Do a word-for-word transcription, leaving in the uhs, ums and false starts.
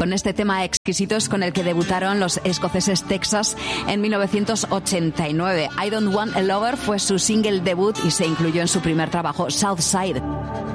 Con este tema Exquisitos con el que debutaron los escoceses Texas en mil novecientos ochenta y nueve. I Don't Want a Lover fue su single debut y se incluyó en su primer trabajo, Southside.